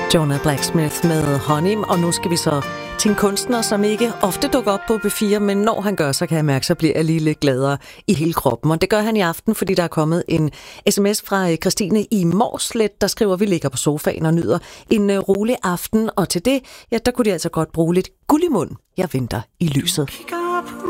Jonah Blacksmith med Honey, og nu skal vi så til en kunstner, som ikke ofte dukker op på P4, men når han gør, så kan jeg mærke, så bliver jeg lige lidt gladere i hele kroppen. Og det gør han i aften, fordi der er kommet en sms fra Christine i Mårslet, der skriver, at vi ligger på sofaen og nyder en rolig aften, og til det, ja, der kunne de altså godt bruge lidt guld i mund. Jeg venter i lyset.